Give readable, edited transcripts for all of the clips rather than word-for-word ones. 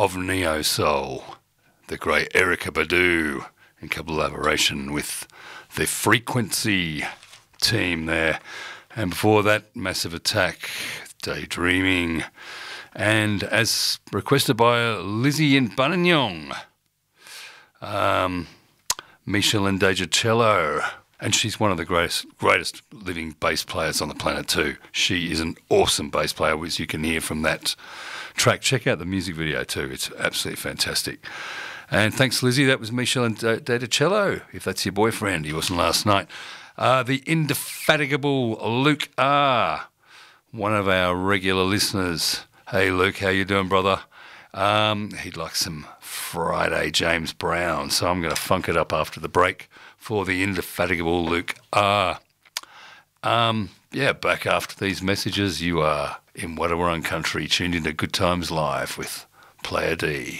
of Neo Soul, the great Erykah Badu, in collaboration with the Frequency team there. And before that, Massive Attack, Daydreaming. And as requested by Lizzie in Buninyong, Michelle Ndegeocello. And she's one of the greatest living bass players on the planet too. She is an awesome bass player, as you can hear from that track. Check out the music video too. It's absolutely fantastic. And thanks, Lizzie. That was Michelle Ndegeocello, if that's your boyfriend. He wasn't last night. The indefatigable Luke R., one of our regular listeners. Hey, Luke, how you doing, brother? He'd like some Friday James Brown, so I'm going to funk it up after the break for the indefatigable Luke R. Back after these messages, you are in Wadawurrung country, tuned into Good Times Live with Player D.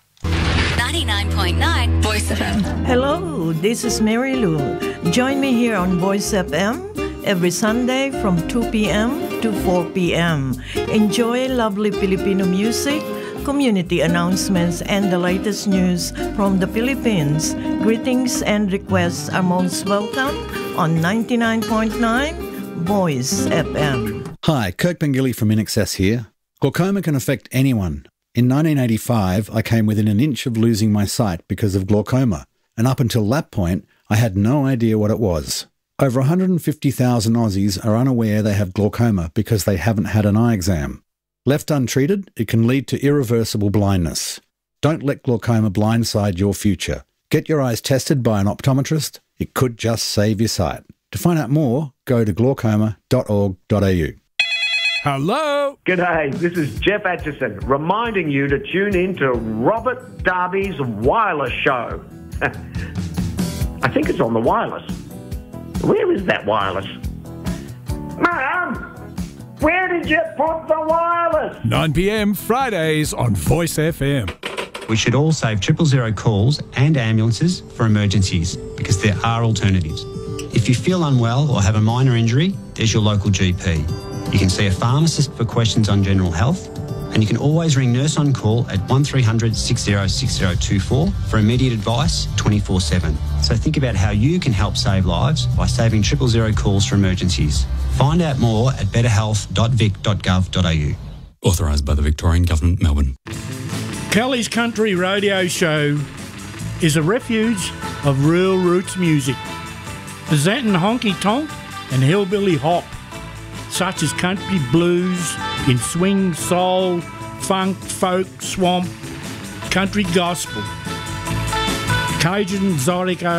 99.9 Voice FM. Hello, this is Mary Lou. Join me here on Voice FM every Sunday from 2 p.m. to 4 p.m. Enjoy lovely Filipino music, community announcements, and the latest news from the Philippines. Greetings and requests are most welcome on 99.9 Voice FM. Hi, Kirk Pengilly from INXS here. Glaucoma can affect anyone. In 1985, I came within an inch of losing my sight because of glaucoma, and up until that point, I had no idea what it was. Over 150,000 Aussies are unaware they have glaucoma because they haven't had an eye exam. Left untreated, it can lead to irreversible blindness. Don't let glaucoma blindside your future. Get your eyes tested by an optometrist. It could just save your sight. To find out more, go to glaucoma.org.au. Hello? G'day, this is Jeff Atchison, reminding you to tune in to Robert Darby's Wireless Show. I think it's on the wireless. Where is that wireless? Mum, where did you put the wireless? 9 p.m. Fridays on Voice FM. We should all save 000 calls and ambulances for emergencies because there are alternatives. If you feel unwell or have a minor injury, there's your local GP. You can see a pharmacist for questions on general health, and you can always ring Nurse on Call at 1300 60 6024 for immediate advice 24/7. So think about how you can help save lives by saving 000 calls for emergencies. Find out more at betterhealth.vic.gov.au. Authorised by the Victorian Government, Melbourne. Kelly's Country Radio Show is a refuge of real roots music, presenting honky tonk and hillbilly hop, such as country blues in swing, soul, funk, folk, swamp, country gospel, Cajun, Zydeco,